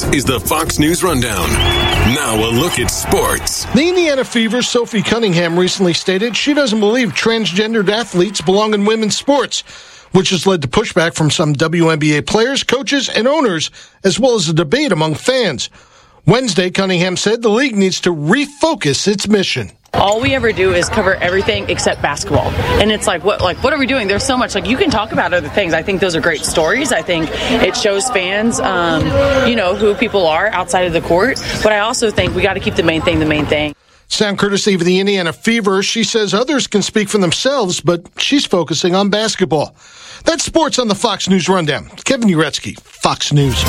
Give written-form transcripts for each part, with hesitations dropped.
is the Fox News Rundown. Now a look at sports. The Indiana Fever's Sophie Cunningham recently stated she doesn't believe transgendered athletes belong in women's sports, which has led to pushback from some WNBA players, coaches, and owners, as well as a debate among fans. Wednesday, Cunningham said the league needs to refocus its mission. All we ever do is cover everything except basketball. And it's like, what are we doing? There's so much. Like, you can talk about other things. I think those are great stories. I think it shows fans, who people are outside of the court. But I also think we got to keep the main thing. Sound courtesy of the Indiana Fever. She says others can speak for themselves, but she's focusing on basketball. That's sports on the Fox News Rundown. Kevin Uretsky, Fox News.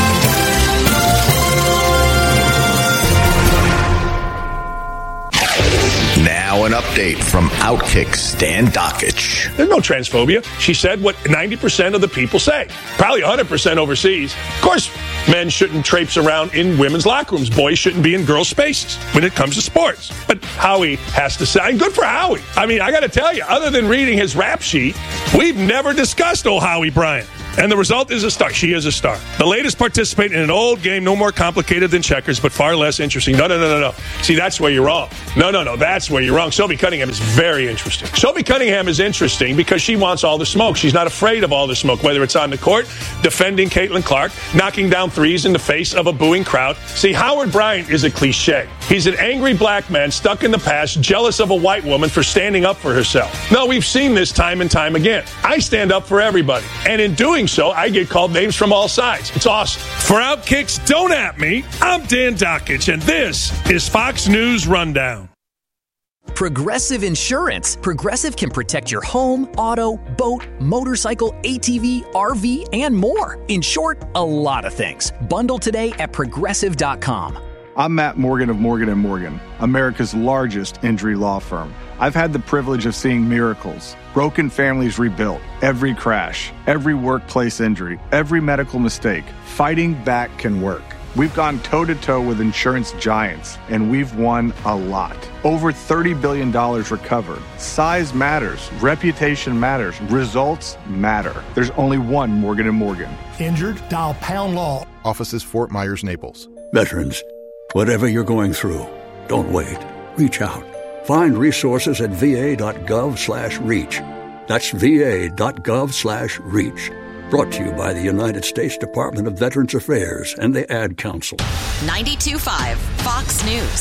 Now an update from Outkick Stan Dockich. There's no transphobia. She said what 90% of the people say. Probably 100% overseas. Of course, men shouldn't traipse around in women's locker rooms. Boys shouldn't be in girls' spaces when it comes to sports. But Howie has to say, and good for Howie. I mean, I got to tell you, other than reading his rap sheet, we've never discussed old Howie Bryant. And the result is a star. She is a star. The latest participant in an old game, no more complicated than checkers, but far less interesting. No. See, that's where you're wrong. No. That's where you're wrong. Sophie Cunningham is very interesting. Sophie Cunningham is interesting because she wants all the smoke. She's not afraid of all the smoke, whether it's on the court, defending Caitlin Clark, knocking down threes in the face of a booing crowd. See, Howard Bryant is a cliche. He's an angry black man stuck in the past, jealous of a white woman for standing up for herself. No, we've seen this time and time again. I stand up for everybody. And in doing so, I get called names from all sides. It's awesome. For Outkicks, don't at me. I'm Dan Dockich, and this is Fox News Rundown. Progressive Insurance. Progressive can protect your home, auto, boat, motorcycle, ATV, RV, and more. In short, a lot of things. Bundle today at Progressive.com. I'm Matt Morgan of Morgan & Morgan, America's largest injury law firm. I've had the privilege of seeing miracles, broken families rebuilt, every crash, every workplace injury, every medical mistake. Fighting back can work. We've gone toe-to-toe with insurance giants, and we've won a lot. Over $30 billion recovered. Size matters. Reputation matters. Results matter. There's only one Morgan & Morgan. Injured? Dial pound law. Offices Fort Myers, Naples. Veterans, whatever you're going through, don't wait. Reach out. Find resources at va.gov/reach. That's va.gov/reach. Brought to you by the United States Department of Veterans Affairs and the Ad Council. 92.5 Fox News.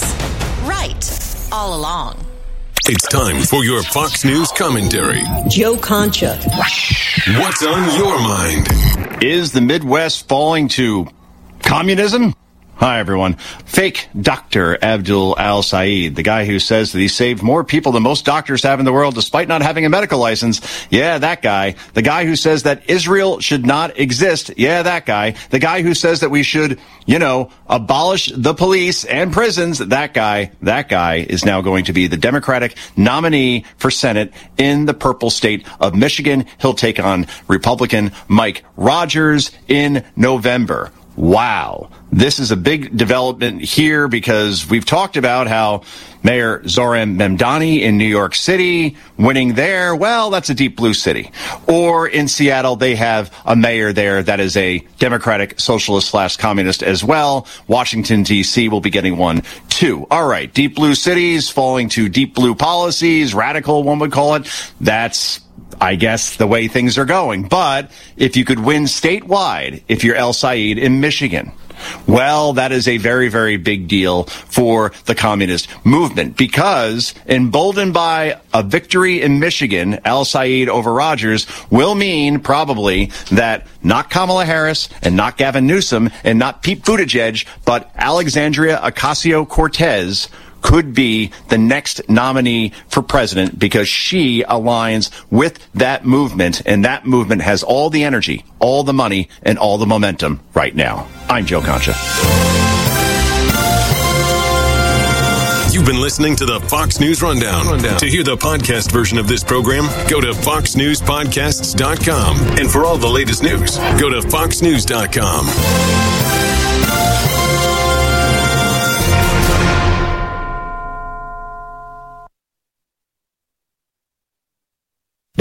Right all along. It's time for your Fox News commentary. Joe Concha. What's on your mind? Is the Midwest falling to communism? Hi, everyone. Fake Dr. Abdul Al-Sayed, the guy who says that he saved more people than most doctors have in the world despite not having a medical license. Yeah, that guy. The guy who says that Israel should not exist. Yeah, that guy. The guy who says that we should, abolish the police and prisons. That guy is now going to be the Democratic nominee for Senate in the purple state of Michigan. He'll take on Republican Mike Rogers in November. Wow. This is a big development here because we've talked about how Mayor Zohran Mamdani in New York City winning there, well, that's a deep blue city. Or in Seattle, they have a mayor there that is a Democratic socialist/communist as well. Washington, D.C. will be getting one too. All right, deep blue cities falling to deep blue policies, radical, one would call it. That's, I guess, the way things are going. But if you could win statewide, if you're El-Sayed in Michigan, well, that is a very, very big deal for the communist movement because emboldened by a victory in Michigan, El-Sayed over Rogers will mean probably that not Kamala Harris and not Gavin Newsom and not Pete Buttigieg, but Alexandria Ocasio-Cortez could be the next nominee for president because she aligns with that movement, and that movement has all the energy, all the money, and all the momentum right now. I'm Joe Concha. You've been listening to the Fox News Rundown. To hear the podcast version of this program, go to foxnewspodcasts.com. And for all the latest news, go to foxnews.com.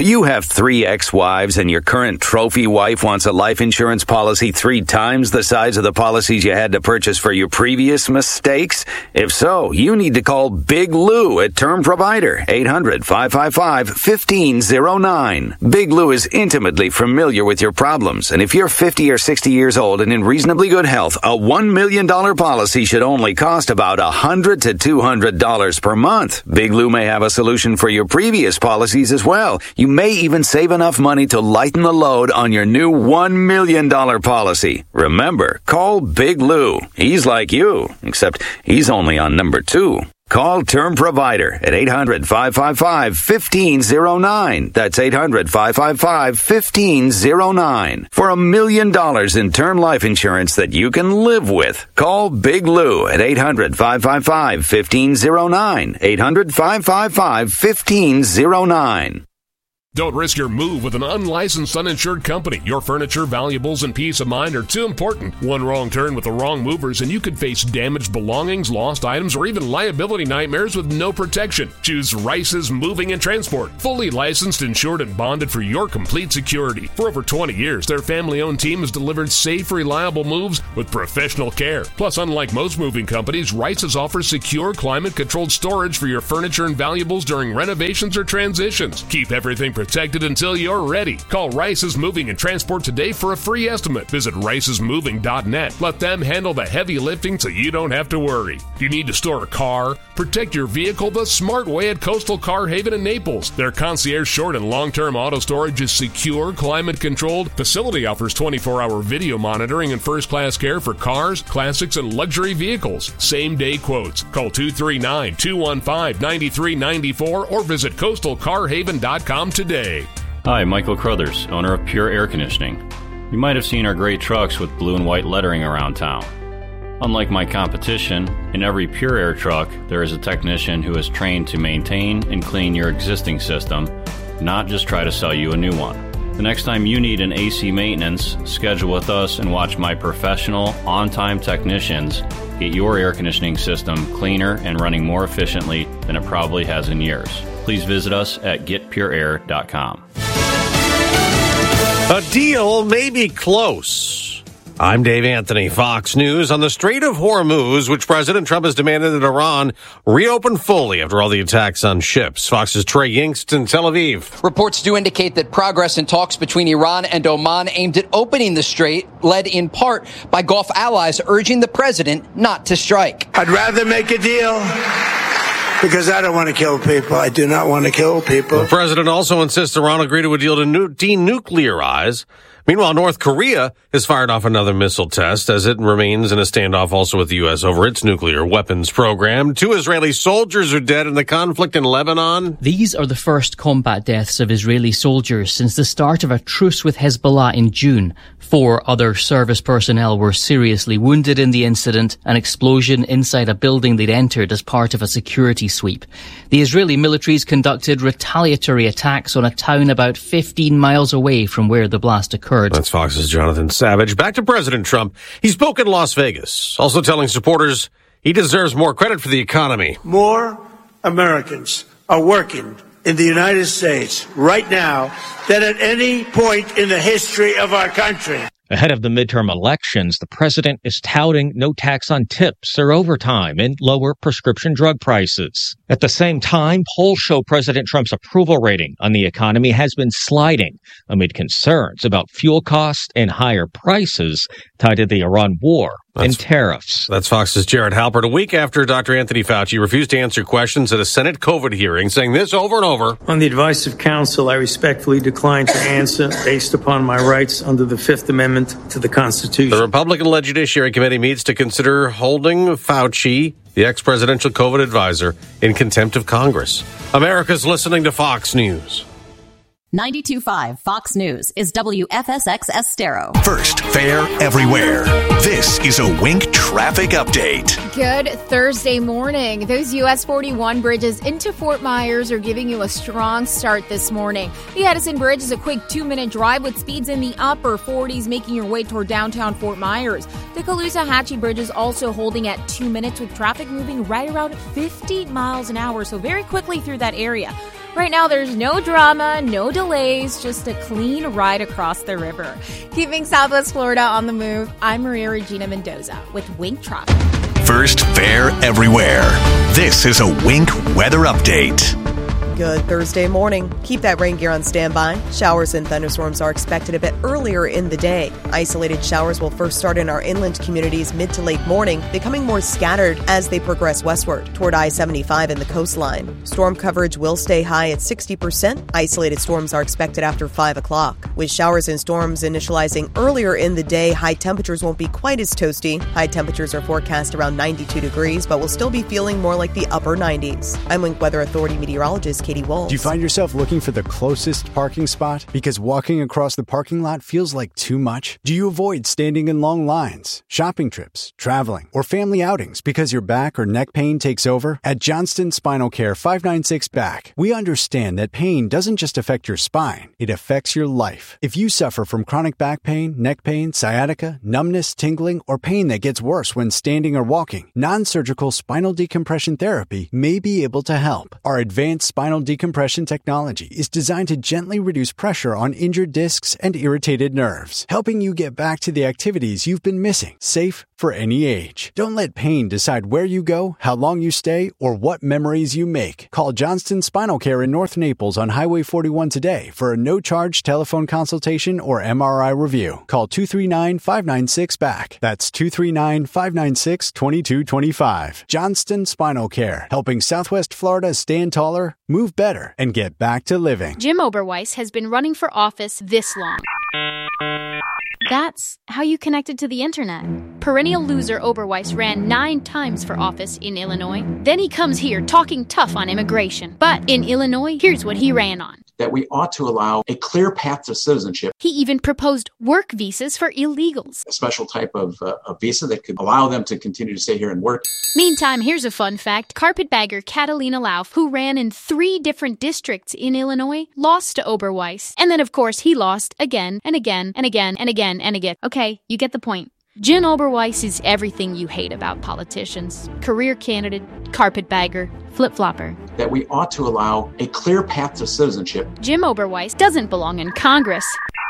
Do you have 3 ex-wives and your current trophy wife wants a life insurance policy 3 times the size of the policies you had to purchase for your previous mistakes? If so, you need to call Big Lou at Term Provider, 800-555-1509. Big Lou is intimately familiar with your problems, and if you're 50 or 60 years old and in reasonably good health, a $1 million policy should only cost about $100 to $200 per month. Big Lou may have a solution for your previous policies as well. You may even save enough money to lighten the load on your new $1 million policy. Remember, call Big Lou. He's like you, except he's only on number 2. Call Term Provider at 800-555-1509. That's 800-555-1509. For $1 million in term life insurance that you can live with. Call Big Lou at 800-555-1509. 800-555-1509. Don't risk your move with an unlicensed, uninsured company. Your furniture, valuables, and peace of mind are too important. One wrong turn with the wrong movers and you could face damaged belongings, lost items, or even liability nightmares with no protection. Choose Rice's Moving and Transport. Fully licensed, insured, and bonded for your complete security. For over 20 years, their family-owned team has delivered safe, reliable moves with professional care. Plus, unlike most moving companies, Rice's offers secure, climate-controlled storage for your furniture and valuables during renovations or transitions. Keep everything protected until you're ready. Call Rice's Moving and Transport today for a free estimate. Visit ricesmoving.net. Let them handle the heavy lifting so you don't have to worry. You need to store a car? Protect your vehicle the smart way at Coastal Car Haven in Naples. Their concierge short and long-term auto storage is secure, climate-controlled. Facility offers 24-hour video monitoring and first-class care for cars, classics, and luxury vehicles. Same-day quotes. Call 239-215-9394 or visit coastalcarhaven.com today. Hi, Michael Crothers, owner of Pure Air Conditioning. You might have seen our great trucks with blue and white lettering around town. Unlike my competition, in every Pure Air truck, there is a technician who is trained to maintain and clean your existing system, not just try to sell you a new one. The next time you need an AC maintenance, schedule with us and watch my professional, on-time technicians get your air conditioning system cleaner and running more efficiently than it probably has in years. Please visit us at getpureair.com. A deal may be close. I'm Dave Anthony, Fox News. On the Strait of Hormuz, which President Trump has demanded that Iran reopen fully after all the attacks on ships. Fox's Trey Yingst in Tel Aviv. Reports do indicate that progress in talks between Iran and Oman aimed at opening the strait, led in part by Gulf allies urging the president not to strike. I'd rather make a deal because I don't want to kill people. I do not want to kill people. The president also insists Iran agree to a deal to denuclearize. Meanwhile, North Korea has fired off another missile test as it remains in a standoff also with the U.S. over its nuclear weapons program. 2 Israeli soldiers are dead in the conflict in Lebanon. These are the first combat deaths of Israeli soldiers since the start of a truce with Hezbollah in June. 4 other service personnel were seriously wounded in the incident, an explosion inside a building they'd entered as part of a security sweep. The Israeli militaries conducted retaliatory attacks on a town about 15 miles away from where the blast occurred. That's Fox's Jonathan Savage. Back to President Trump. He spoke in Las Vegas, also telling supporters he deserves more credit for the economy. More Americans are working in the United States right now than at any point in the history of our country. Ahead of the midterm elections, the president is touting no tax on tips or overtime and lower prescription drug prices. At the same time, polls show President Trump's approval rating on the economy has been sliding amid concerns about fuel costs and higher prices tied to the Iran war and tariffs. That's Fox's Jared Halpert. A week after Dr. Anthony Fauci refused to answer questions at a Senate COVID hearing, saying this over and over. On the advice of counsel, I respectfully decline to answer based upon my rights under the Fifth Amendment to the Constitution. The Republican-led Judiciary Committee meets to consider holding Fauci, the ex-presidential COVID advisor, in contempt of Congress. America's listening to Fox News. 92.5 Fox News is WFSX Estero. First, fair everywhere. This is a Wink traffic update. Good Thursday morning. Those US 41 bridges into Fort Myers are giving you a strong start this morning. The Edison Bridge is a quick 2-minute drive with speeds in the upper 40s, making your way toward downtown Fort Myers. The Caloosahatchee Bridge is also holding at 2 minutes with traffic moving right around 50 miles an hour, so very quickly through that area. Right now, there's no drama, no delays, just a clean ride across the river. Keeping Southwest Florida on the move, I'm Maria Regina Mendoza with Wink Traffic. First fair everywhere. This is a Wink weather update. Good Thursday morning. Keep that rain gear on standby. Showers and thunderstorms are expected a bit earlier in the day. Isolated showers will first start in our inland communities mid to late morning, becoming more scattered as they progress westward toward I-75 and the coastline. Storm coverage will stay high at 60%. Isolated storms are expected after 5 o'clock. With showers and storms initializing earlier in the day, high temperatures won't be quite as toasty. High temperatures are forecast around 92 degrees, but will still be feeling more like the upper 90s. I'm Wink Weather Authority meteorologist Katie Walls. Do you find yourself looking for the closest parking spot? Because walking across the parking lot feels like too much? Do you avoid standing in long lines, shopping trips, traveling, or family outings because your back or neck pain takes over? At Johnston Spinal Care 596 Back, we understand that pain doesn't just affect your spine, it affects your life. If you suffer from chronic back pain, neck pain, sciatica, numbness, tingling, or pain that gets worse when standing or walking, non-surgical spinal decompression therapy may be able to help. Our advanced spinal decompression technology is designed to gently reduce pressure on injured discs and irritated nerves, helping you get back to the activities you've been missing, safe for any age. Don't let pain decide where you go, how long you stay, or what memories you make. Call Johnston Spinal Care in North Naples on Highway 41 today for a no-charge telephone consultation or MRI review. Call 239-596-BACK. That's 239-596-2225. Johnston Spinal Care, helping Southwest Florida stand taller, move better, and get back to living. Jim Oberweis has been running for office this long. That's how you connected to the internet. Perennial loser Oberweis ran 9 times for office in Illinois. Then he comes here talking tough on immigration. But in Illinois, here's what he ran on. That we ought to allow a clear path to citizenship. He even proposed work visas for illegals. A special type of visa that could allow them to continue to stay here and work. Meantime, here's a fun fact. Carpetbagger Catalina Lauf, who ran in 3 different districts in Illinois, lost to Oberweis. And then, of course, he lost again and again and again and again and again. Okay, you get the point. Jim Oberweis is everything you hate about politicians. Career candidate, carpetbagger, flip-flopper. That we ought to allow a clear path to citizenship. Jim Oberweis doesn't belong in Congress.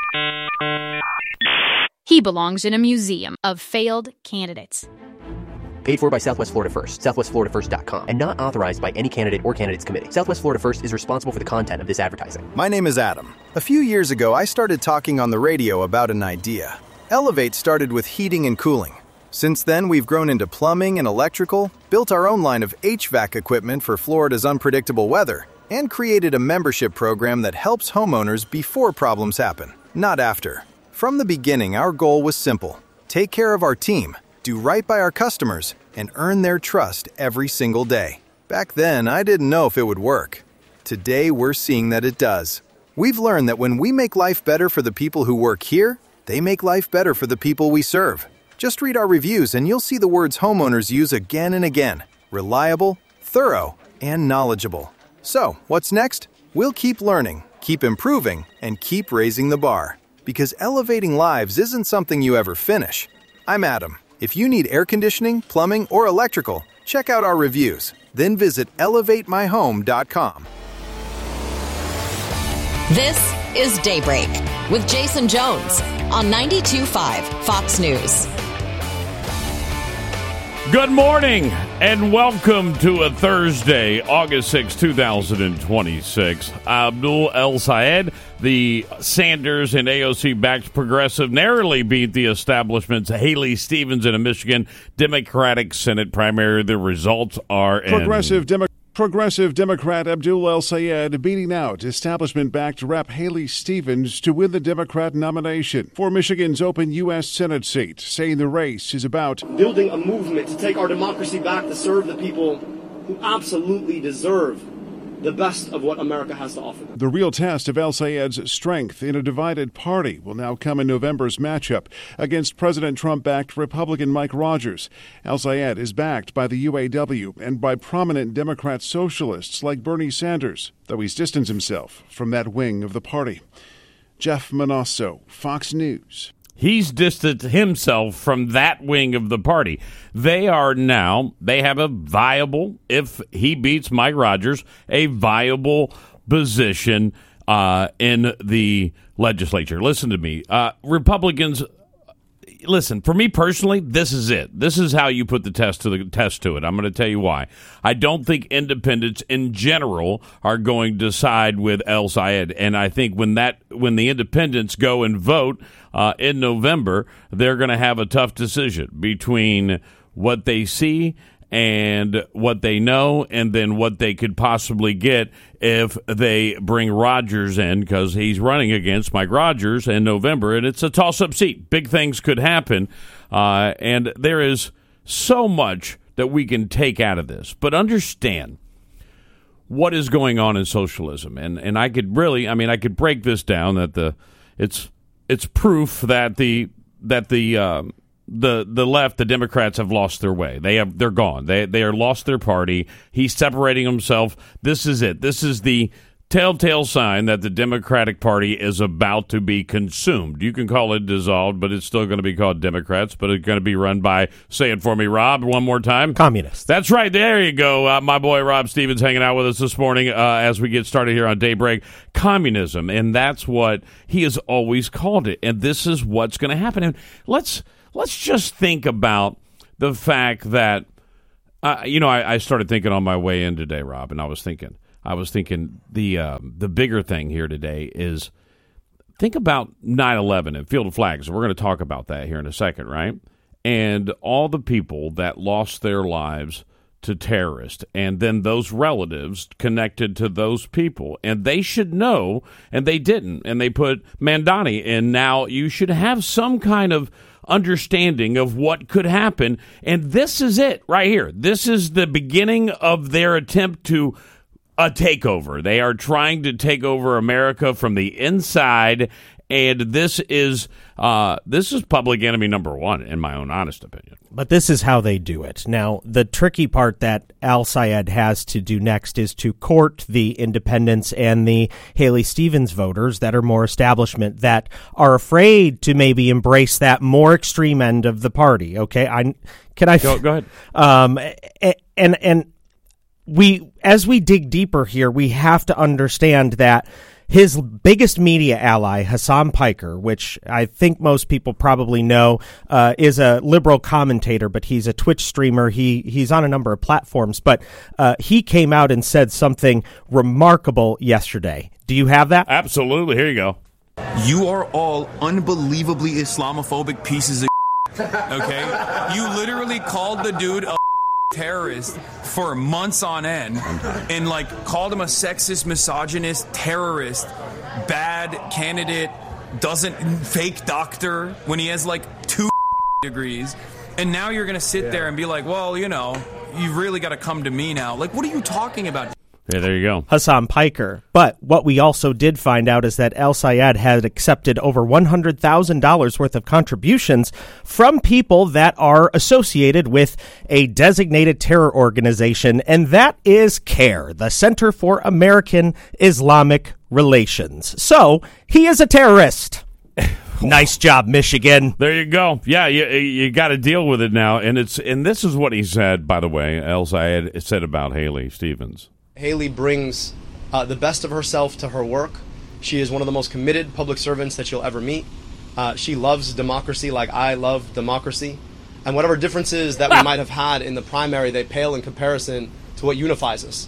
He belongs in a museum of failed candidates. Paid for by Southwest Florida First, southwestfloridafirst.com, and not authorized by any candidate or candidates committee. Southwest Florida First is responsible for the content of this advertising. My name is Adam. A few years ago, I started talking on the radio about an idea. Elevate started with heating and cooling. Since then, we've grown into plumbing and electrical, built our own line of HVAC equipment for Florida's unpredictable weather, and created a membership program that helps homeowners before problems happen, not after. From the beginning, our goal was simple. Take care of our team, do right by our customers, and earn their trust every single day. Back then, I didn't know if it would work. Today, we're seeing that it does. We've learned that when we make life better for the people who work here, they make life better for the people we serve. Just read our reviews and you'll see the words homeowners use again and again. Reliable, thorough, and knowledgeable. So, what's next? We'll keep learning, keep improving, and keep raising the bar. Because elevating lives isn't something you ever finish. I'm Adam. If you need air conditioning, plumbing, or electrical, check out our reviews. Then visit elevatemyhome.com. This is Daybreak with Jason Jones on 92.5 Fox News. Good morning and welcome to a Thursday, August 6, 2026. Abdul El-Sayed, the Sanders and AOC-backed progressive, narrowly beat the establishment's Haley Stevens in a Michigan Democratic Senate primary. The results are Progressive Democrat Abdul El-Sayed beating out establishment-backed Rep. Haley Stevens to win the Democrat nomination for Michigan's open U.S. Senate seat, saying the race is about building a movement to take our democracy back, to serve the people who absolutely deserve the best of what America has to offer. The real test of El-Sayed's strength in a divided party will now come in November's matchup against President Trump-backed Republican Mike Rogers. El-Sayed is backed by the UAW and by prominent Democrat socialists like Bernie Sanders, though he's distanced himself from that wing of the party. Jeff Manasso, Fox News. He's distanced himself from that wing of the party. They have a viable, if he beats Mike Rogers, a viable position in the legislature. Listen to me. Republicans, listen, for me personally, this is it. This is how you put the test to it. I'm going to tell you why. I don't think independents in general are going to side with El Sayed. And I think when the independents go and vote in November, they're going to have a tough decision between what they see and what they know, and then what they could possibly get if they bring Rogers in, because he's running against Mike Rogers in November, and it's a toss-up seat. Big things could happen, and there is so much that we can take out of this. But understand what is going on in socialism, and I could really, I could break this down that it's proof that the left, the Democrats, have lost their way. They're gone. They are lost their party. He's separating himself. This is it. This is the telltale sign that the Democratic Party is about to be consumed. You can call it dissolved, but it's still going to be called Democrats, but it's going to be run by, say it for me, Rob, one more time. Communists. That's right. There you go. My boy Rob Stevens hanging out with us this morning as we get started here on Daybreak. Communism, and that's what he has always called it, and this is what's going to happen. And let's just think about the fact that, I started thinking on my way in today, Rob, and I was thinking the bigger thing here today is think about 9/11 and Field of Flags. We're going to talk about that here in a second, right? And all the people that lost their lives to terrorists, and then those relatives connected to those people, and they should know, and they didn't, and they put Mandani in. Now you should have some kind of understanding of what could happen, and this is it right here. This is the beginning of their attempt to a takeover. They are trying to take over America from the inside, and this is public enemy number one, in my own honest opinion. But this is how they do it. Now, the tricky part that Al Sayed has to do next is to court the independents and the Haley Stevens voters that are more establishment, that are afraid to maybe embrace that more extreme end of the party. Okay, Go ahead. And as we dig deeper here, we have to understand that his biggest media ally, Hassan Piker, which I think most people probably know, is a liberal commentator, but he's a Twitch streamer. He's on a number of platforms, but he came out and said something remarkable yesterday. Do you have that? Absolutely. Here you go. You are all unbelievably Islamophobic pieces of okay? You literally called the dude a terrorist for months on end and called him a sexist, misogynist, terrorist, bad candidate, fake doctor when he has 2 degrees. And now you're going to sit there and be like, well, you really got to come to me now. What are you talking about? Yeah, there you go. Hassan Piker. But what we also did find out is that El Sayed had accepted over $100,000 worth of contributions from people that are associated with a designated terror organization, and that is CARE, the Center for American Islamic Relations. So, he is a terrorist. Nice job, Michigan. There you go. Yeah, you got to deal with it now. And this is what he said, by the way, El Sayed said about Haley Stevens. Haley brings the best of herself to her work. She is one of the most committed public servants that you'll ever meet. She loves democracy like I love democracy. And whatever differences that we might have had in the primary, they pale in comparison to what unifies us.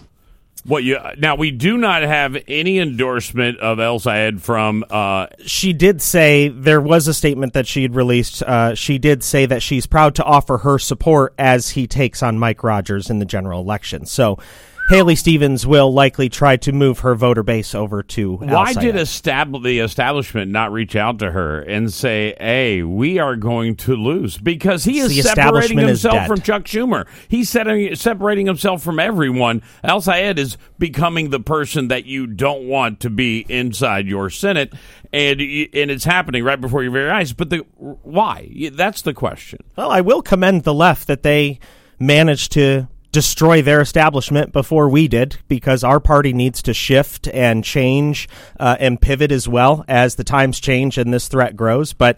Now, we do not have any endorsement of El Sayed from... She did say, there was a statement that she had released. She did say that she's proud to offer her support as he takes on Mike Rogers in the general election. So Haley Stevens will likely try to move her voter base over to Why did the establishment not reach out to her and say, hey, we are going to lose? Because he is separating himself from Chuck Schumer. He's separating himself from everyone. El Sayed is becoming the person that you don't want to be inside your Senate, and it's happening right before your very eyes. But why? That's the question. Well, I will commend the left that they managed to destroy their establishment before we did, because our party needs to shift and change and pivot as well as the times change and this threat grows. But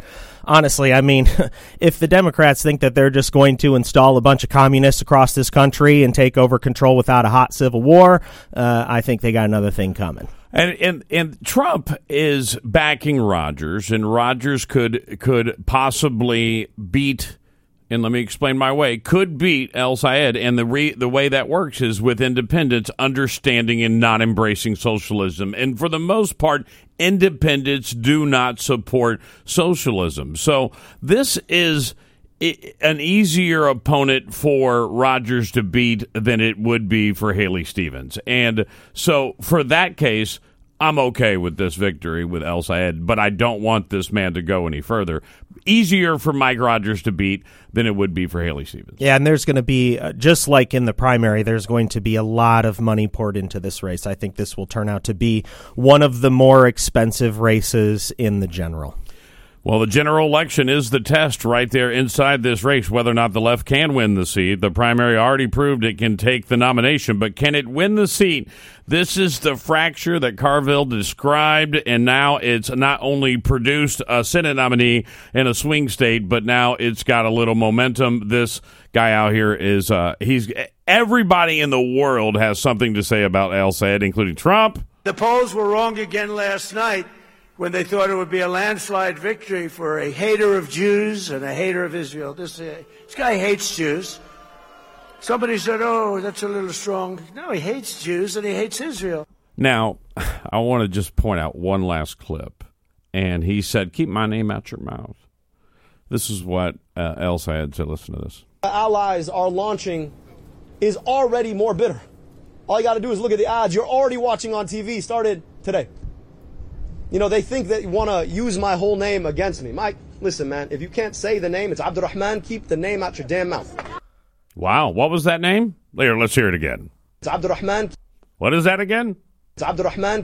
honestly, I mean, if the Democrats think that they're just going to install a bunch of communists across this country and take over control without a hot civil war, I think they got another thing coming. And Trump is backing Rogers, and Rogers could possibly beat. And let me explain my way. Could beat El Sayed, and the way that works is with independents understanding and not embracing socialism. And for the most part, independents do not support socialism. So this is an easier opponent for Rogers to beat than it would be for Haley Stevens. And so for that case, I'm okay with this victory with El Sayed, but I don't want this man to go any further. Easier for Mike Rogers to beat than it would be for Haley Stevens. Yeah, and there's going to be, just like in the primary, there's going to be a lot of money poured into this race. I think this will turn out to be one of the more expensive races in the general. Well, the general election is the test right there inside this race, whether or not the left can win the seat. The primary already proved it can take the nomination, but can it win the seat? This is the fracture that Carville described, and now it's not only produced a Senate nominee in a swing state, but now it's got a little momentum. This guy out here is, everybody in the world has something to say about El Sayed, including Trump. The polls were wrong again last night when they thought it would be a landslide victory for a hater of Jews and a hater of Israel. This guy hates Jews. Somebody said, oh, that's a little strong. No, he hates Jews and he hates Israel. Now, I want to just point out one last clip. And he said, keep my name out your mouth. This is what El Sayed said. Listen to this. Allies are launching is already more bitter. All you got to do is look at the odds. You're already watching on TV. Started today. You know, they think that you want to use my whole name against me. Mike, listen, man, if you can't say the name, it's Abdurrahman, keep the name out your damn mouth. Wow, what was that name? Here, let's hear it again. It's Abdurrahman. What is that again? It's Abdurrahman.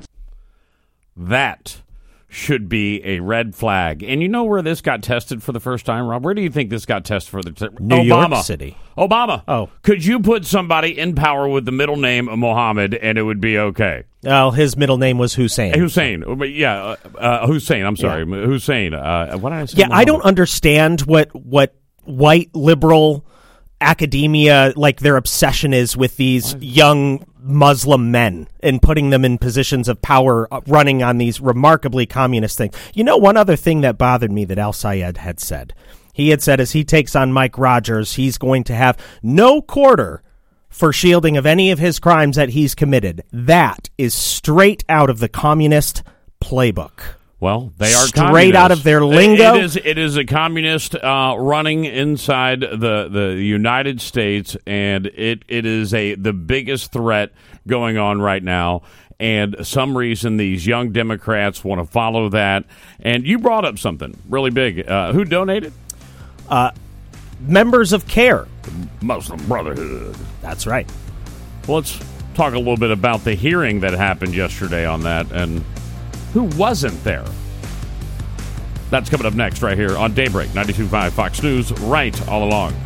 That should be a red flag. And you know where this got tested for the first time, Rob? Where do you think this got tested for the New York City. Obama. Oh. Could you put somebody in power with the middle name of Mohammed and it would be okay? Well, his middle name was Hussein. Hussein. Yeah, Hussein. I'm sorry. Yeah. Hussein. What did I say? Yeah, Mohammed? I don't understand what white liberal academia, like their obsession is with these young Muslim men and putting them in positions of power, running on these remarkably communist things. You know, one other thing that bothered me that El Sayed had said. He had said as he takes on Mike Rogers, he's going to have no quarter for shielding of any of his crimes that he's committed. That is straight out of the communist playbook. Well, they are straight out of their lingo. It is a communist running inside the United States, and it is the biggest threat going on right now. And some reason these young Democrats want to follow that. And you brought up something really big. Who donated? Members of CARE, Muslim Brotherhood. That's right. Well, let's talk a little bit about the hearing that happened yesterday on that and who wasn't there. That's coming up next right here on Daybreak 92.5 Fox News, right all along.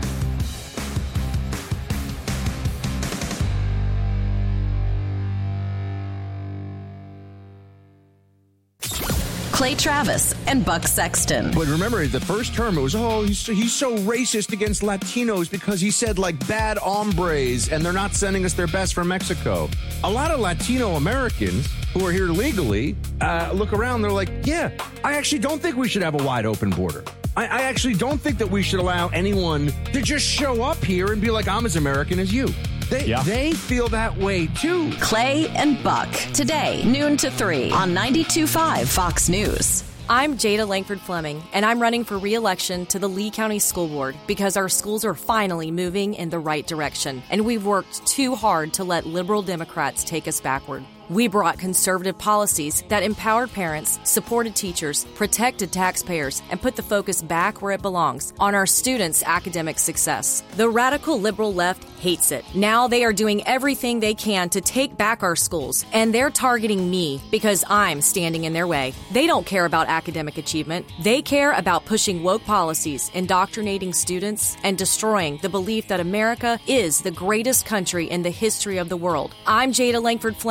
Clay Travis and Buck Sexton. But remember, the first term, it was, he's so racist against Latinos because he said, like, bad hombres, and they're not sending us their best from Mexico. A lot of Latino Americans who are here legally look around, they're like, yeah, I actually don't think we should have a wide open border. I actually don't think that we should allow anyone to just show up here and be like, I'm as American as you. They feel that way, too. Clay and Buck. Today, noon to 3 on 92.5 Fox News. I'm Jada Langford Fleming, and I'm running for re-election to the Lee County School Board because our schools are finally moving in the right direction, and we've worked too hard to let liberal Democrats take us backward. We brought conservative policies that empowered parents, supported teachers, protected taxpayers, and put the focus back where it belongs, on our students' academic success. The radical liberal left hates it. Now they are doing everything they can to take back our schools, and they're targeting me because I'm standing in their way. They don't care about academic achievement. They care about pushing woke policies, indoctrinating students, and destroying the belief that America is the greatest country in the history of the world. I'm Jada Langford Fleming, and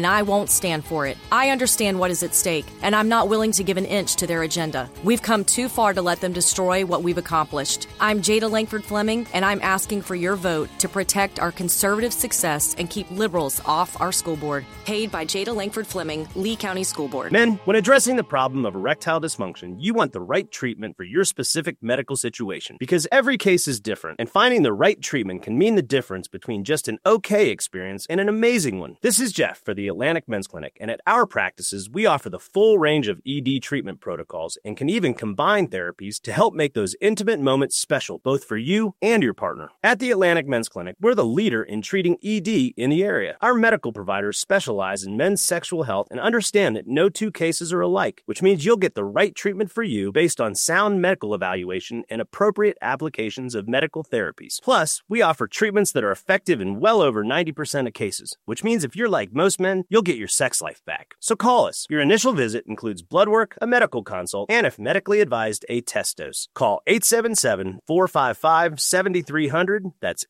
and I won't stand for it. I understand what is at stake, and I'm not willing to give an inch to their agenda. We've come too far to let them destroy what we've accomplished. I'm Jada Langford Fleming, and I'm asking for your vote to protect our conservative success and keep liberals off our school board. Paid by Jada Langford Fleming, Lee County School Board. Men, when addressing the problem of erectile dysfunction, you want the right treatment for your specific medical situation because every case is different, and finding the right treatment can mean the difference between just an okay experience and an amazing one. This is Jeff for the Atlantic Men's Clinic, and at our practices, we offer the full range of ED treatment protocols and can even combine therapies to help make those intimate moments special, both for you and your partner. At the Atlantic Men's Clinic, we're the leader in treating ED in the area. Our medical providers specialize in men's sexual health and understand that no two cases are alike, which means you'll get the right treatment for you based on sound medical evaluation and appropriate applications of medical therapies. Plus, we offer treatments that are effective in well over 90% of cases, which means if you're like most men, you'll get your sex life back. So call us. Your initial visit includes blood work, a medical consult, and if medically advised, a test dose. Call 877-455-7300. That's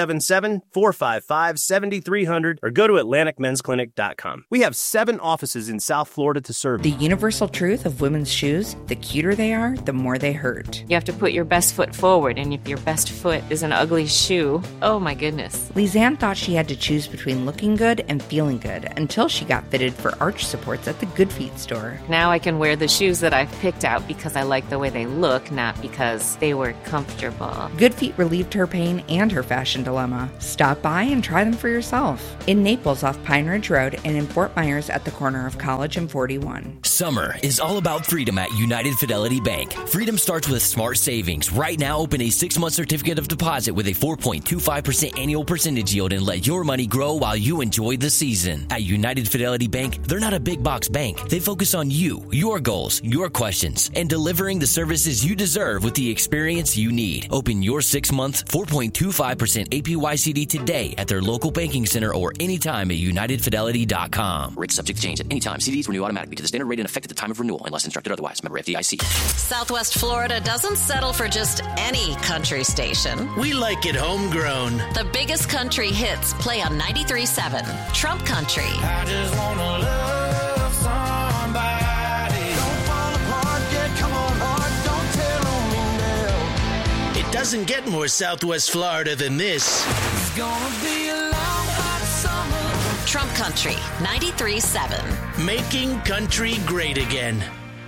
877-455-7300, or go to AtlanticMen'sClinic.com. We have 7 offices in South Florida to serve you. The universal truth of women's shoes, the cuter they are, the more they hurt. You have to put your best foot forward, and if your best foot is an ugly shoe, oh my goodness. Lisanne thought she had to choose between looking good and feeling good until she got fitted for arch supports at the Good Feet store. Now I can wear the shoes that I've picked out because I like the way they look, not because they were comfortable. Good Feet relieved her pain and her fashion dilemma. Stop by and try them for yourself. In Naples off Pine Ridge Road and in Fort Myers at the corner of College and 41. Summer is all about freedom at United Fidelity Bank. Freedom starts with smart savings. Right now, open a 6-month certificate of deposit with a 4.25% annual percentage yield and let your money grow while you enjoy the season. At United Fidelity Bank, they're not a big box bank. They focus on you, your goals, your questions, and delivering the services you deserve with the experience you need. Open your 6-month, 4.25% APY CD today at their local banking center or anytime at UnitedFidelity.com. Rates subject to change at any time. CDs renew automatically to the standard rate in effect at the time of renewal unless instructed otherwise. Member FDIC. Southwest Florida doesn't settle for just any country station. We like it homegrown. The biggest country hits play on 93.7 Trump Country. I just want to love somebody. Don't fall apart, yeah, come on hard, don't tell me no. It doesn't get more Southwest Florida than this. It's gonna be a long hot summer. Trump Country, 93.7. Making country great again.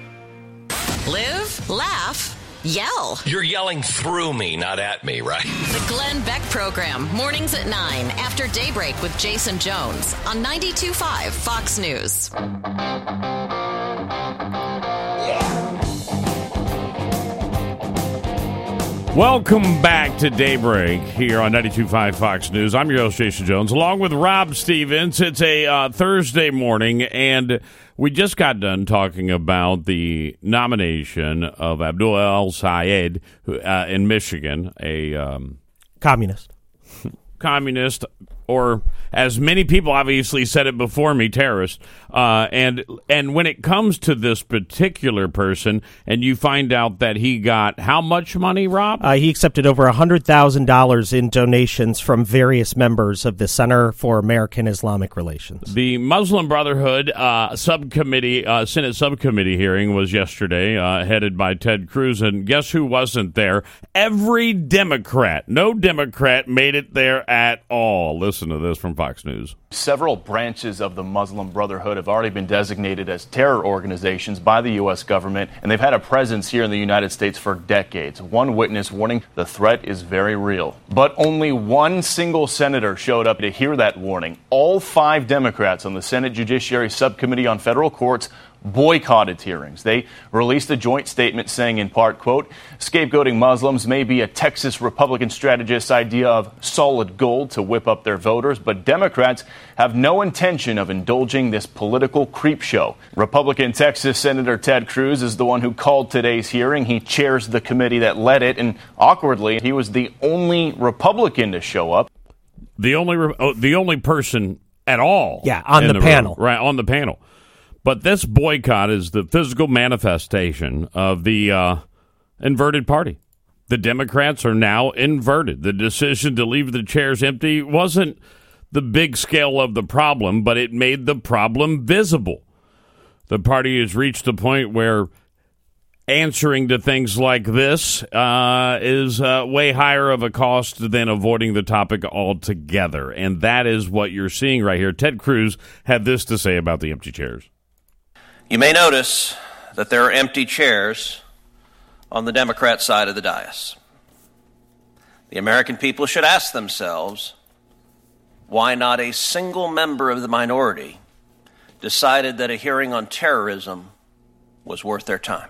Live, laugh, yell. You're yelling through me, not at me, right? The Glenn Beck Program, mornings at 9 after daybreak with Jason Jones on 92.5 Fox News. Welcome back to Daybreak here on 92.5 Fox News. I'm your host, Jason Jones, along with Rob Stevens. It's a Thursday morning, and we just got done talking about the nomination of Abdul El-Sayed in Michigan, a communist, or as many people obviously said it before me, terrorist. And when it comes to this particular person, and you find out that he got how much money, Rob? He accepted over $100,000 in donations from various members of the Center for American Islamic Relations. The Muslim Brotherhood subcommittee, Senate subcommittee hearing was yesterday, headed by Ted Cruz, and guess who wasn't there? Every Democrat. No Democrat made it there at all. Listen to this from Fox News. Several branches of the Muslim Brotherhood have already been designated as terror organizations by the U.S. government, and they've had a presence here in the United States for decades. One witness warning the threat is very real. But only one single senator showed up to hear that warning. All 5 Democrats on the Senate Judiciary Subcommittee on Federal Courts boycotted hearings. They released a joint statement saying, in part, quote, scapegoating Muslims may be a Texas Republican strategist's idea of solid gold to whip up their voters, but Democrats have no intention of indulging this political creep show. Republican Texas Senator Ted Cruz is the one who called today's hearing. He chairs the committee that led it, and awkwardly, he was the only Republican to show up. The only person at all. Yeah, on the panel. Right, on the panel. But this boycott is the physical manifestation of the inverted party. The Democrats are now inverted. The decision to leave the chairs empty wasn't the big scale of the problem, but it made the problem visible. The party has reached a point where answering to things like this is way higher of a cost than avoiding the topic altogether. And that is what you're seeing right here. Ted Cruz had this to say about the empty chairs. You may notice that there are empty chairs on the Democrat side of the dais. The American people should ask themselves why not a single member of the minority decided that a hearing on terrorism was worth their time.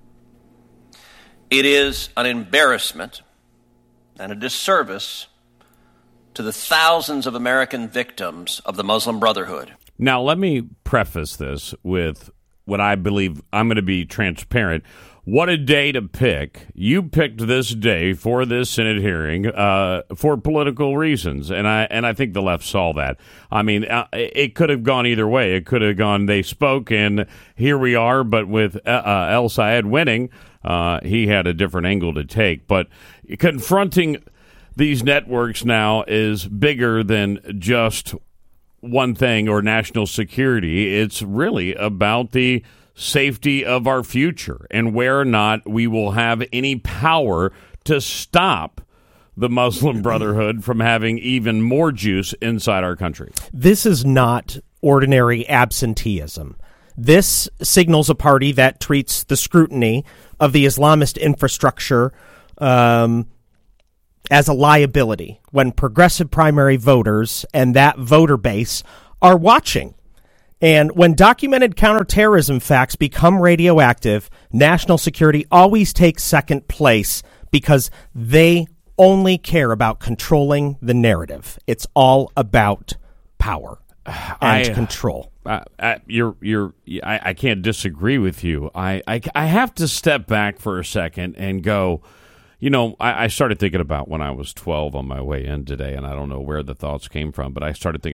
It is an embarrassment and a disservice to the thousands of American victims of the Muslim Brotherhood. Now, let me preface this with what I believe. I'm going to be transparent. What a day to pick. You picked this day for this Senate hearing for political reasons, and I think the left saw that. I mean, it could have gone either way. It could have gone, they spoke, and here we are, but with El Sayed winning, he had a different angle to take. But confronting these networks now is bigger than just one thing or national security. It's really about the safety of our future and where or not we will have any power to stop the Muslim Brotherhood from having even more juice inside our country. This is not ordinary absenteeism. This signals a party that treats the scrutiny of the Islamist infrastructure as a liability when progressive primary voters and that voter base are watching. And when documented counterterrorism facts become radioactive, national security always takes second place because they only care about controlling the narrative. It's all about power and control. I can't disagree with you. I have to step back for a second and go, you know, I started thinking about when I was 12 on my way in today, and I don't know where the thoughts came from, but I started thinking